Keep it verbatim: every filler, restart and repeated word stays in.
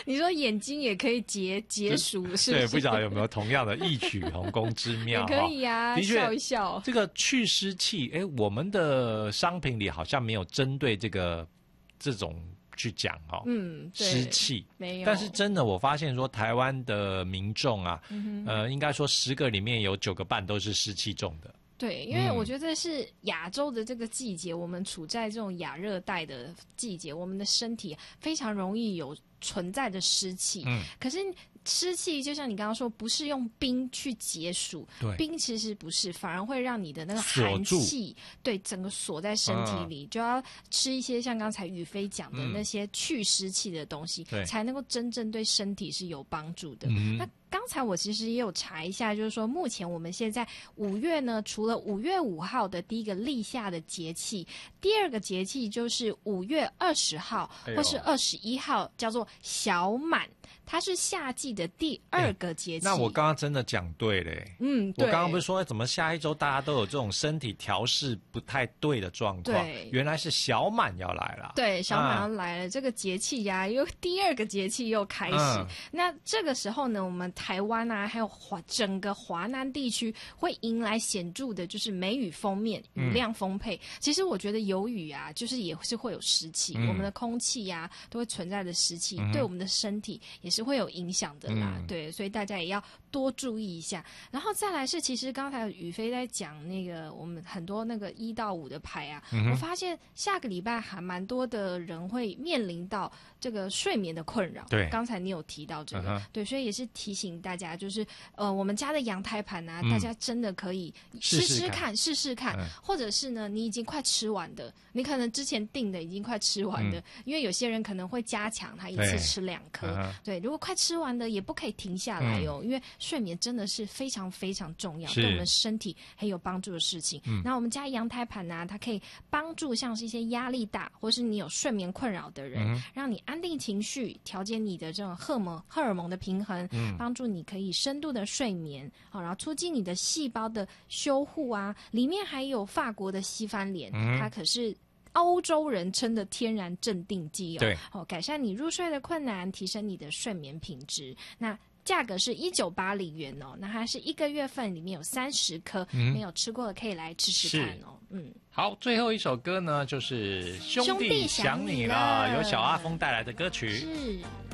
你说眼睛也可以解解暑，是不是？ 对，不晓得有没有同样的异曲同工之妙？ 也可以啊， 的确笑一笑。 这个去湿气，哎，我们的商品里好像没有针对这个这种去讲哈、哦， 嗯， 湿气没有。 但是真的，我发现说台湾的民众啊， 嗯、 呃，应该说十个里面有九个半都是湿气重的。 对，因为我觉得是亚洲的这个季节，嗯、我们处在这种亚热带的季节，我们的身体非常容易有存在的湿气。嗯，可是湿气就像你刚刚说，不是用冰去解暑， 对， 冰其实不是，反而会让你的那个寒气对整个锁在身体里，嗯、就要吃一些像刚才宇飞讲的那些去湿气的东西，嗯、才能够真正对身体是有帮助的。嗯、那刚才我其实也有查一下，就是说目前我们现在五月呢，除了五月五号的第一个立夏的节气，第二个节气就是五月二十号或是二十一号，叫做小满。它是夏季的第二个节气。 那我刚刚真的讲对嘞。 嗯，对。 我刚刚不是说怎么下一周大家都有这种身体调试不太对的状况？ 对， 原来是小满要来了。 对，小满要来了，啊、这个节气呀、啊，又第二个节气又开始。嗯、那这个时候呢，我们台湾啊，还有华整个华南地区会迎来显著的，就是梅雨锋面，雨量丰沛。嗯、其实我觉得有雨啊，就是也是会有湿气，嗯、我们的空气呀、啊、都会存在的湿气，嗯、对我们的身体也是会有影响的啦。嗯、对，所以大家也要多注意一下。然后再来是，其实刚才宇飞在讲那个我们很多那个一到五的牌啊，嗯、我发现下个礼拜还蛮多的人会面临到这个睡眠的困扰。 对， 刚才你有提到这个， 嗯、 对，所以也是提醒大家，就是呃，我们家的阳台盘啊，嗯、大家真的可以试试看，试试看，嗯、或者是呢，你已经快吃完的，你可能之前订的已经快吃完的，嗯、因为有些人可能会加强，他一次吃两颗，对，如果快吃完的也不可以停下来哦，嗯、因为睡眠真的是非常非常重要，对我们身体很有帮助的事情。嗯、那我们家阳台盘呢、啊，它可以帮助像是一些压力大或是你有睡眠困扰的人，嗯、让你安定情绪，调节你的这种荷尔蒙荷尔蒙的平衡，嗯、帮助你可以深度的睡眠，好，然后促进你的细胞的修护啊。里面还有法国的西番莲，嗯、它可是欧洲人称的天然镇定剂哦， 对， 哦，改善你入睡的困难，提升你的睡眠品质。那价格是一九八零元哦，那它是一个月份，里面有三十颗，嗯、没有吃过的可以来吃吃看哦。嗯， 好，最后一首歌呢，就是兄弟想你了，由小阿峰带来的歌曲。 是。